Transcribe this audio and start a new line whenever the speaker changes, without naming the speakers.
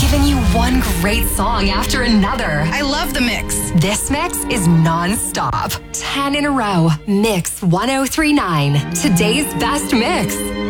giving you one great song after another.
I love the mix.
This mix is non-stop. 10 in a row. Mix 1039. Today's best mix.